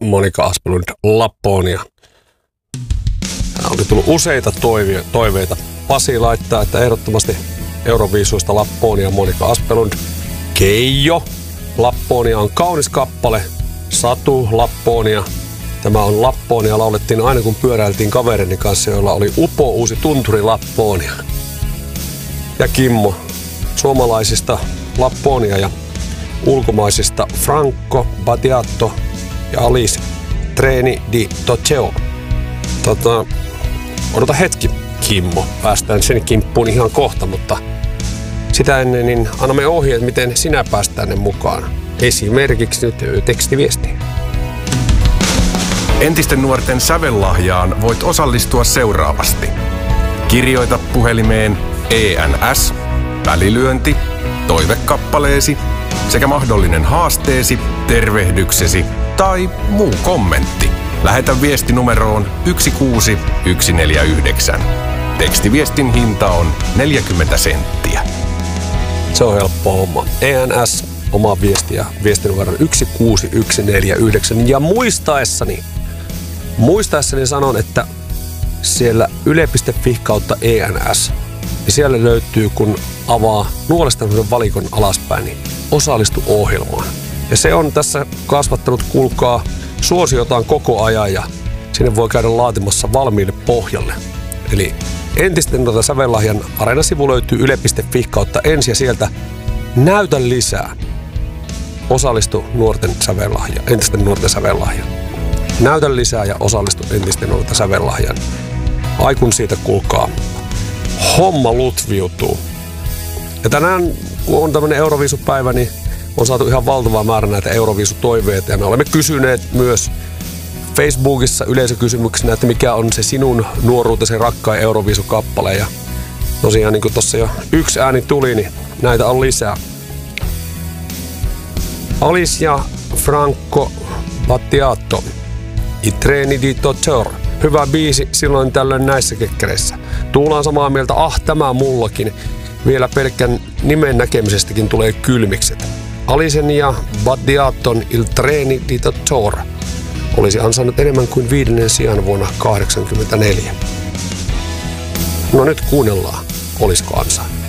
Monika Asplund, Lapponia. Täällä oli tullut useita toiveita. Pasi laittaa, että ehdottomasti Euroviisuista Lapponia, Monika Asplund. Keijo, Lapponia on kaunis kappale. Satu, Lapponia. Tämä on Lapponia, laulettiin aina kun pyöräiltiin kaverini kanssa, joilla oli upo uusi tunturi Lapponia. Ja Kimmo, suomalaisista Lapponia ja ulkomaisista Franco Battiato ja Alice Treni di Toceo. Odota hetki, Kimmo. Päästään sen kimppuun ihan kohta, mutta sitä ennen niin annamme ohjeet, miten sinä pääst tänne mukaan. Esimerkiksi nyt tekstiviestiin. Entisten nuorten sävellahjaan voit osallistua seuraavasti. Kirjoita puhelimeen ENS, välilyönti, toivekappaleesi sekä mahdollinen haasteesi, tervehdyksesi tai muu kommentti. Lähetä viesti numeroon 16149. Tekstiviestin hinta on 40 senttiä. Se on helppo homma. ENS, oma viesti ja viestinumeron 16149. Ja muistaessani sanon, että siellä yle.fi kautta ENS, niin siellä löytyy, kun avaa nuolestamisen valikon alaspäin, niin osallistu ohjelmaan. Ja se on tässä kasvattanut, kuulkaa, suosiotaan koko ajan ja sinne voi käydä laatimassa valmiille pohjalle. Eli entisten sävellahjan areenasivu löytyy yle.fi kautta ensi ja sieltä näytä lisää. Osallistu entisten nuorten sävellahjan. Näytä lisää ja osallistu entisten nuorten sävellahjan. Ai kun siitä, kuulkaa, homma lutviutuu. Ja tänään, kun on tämmöinen Euroviisupäivä, niin on saatu ihan valtava määrä näitä Euroviisutoiveita. Ja me olemme kysyneet myös Facebookissa yleisökysymyksenä, että mikä on se sinun nuoruutesi rakkain Euroviisukappale. Ja tosiaan, niin kuin tuossa jo yksi ääni tuli, niin näitä on lisää. Alice ja Franco Battiato, I treni di Toceo. Hyvä biisi silloin tällöin näissä kekkereissä. Tuulaan samaa mieltä, tämä mullakin. Vielä pelkän nimen näkemisestäkin tulee kylmikset. Alicen ja Battiaton Il treni di Toceo olisi ansainnut enemmän kuin 5. sijan vuonna 1984. No nyt kuunnellaan, olisiko ansainnut.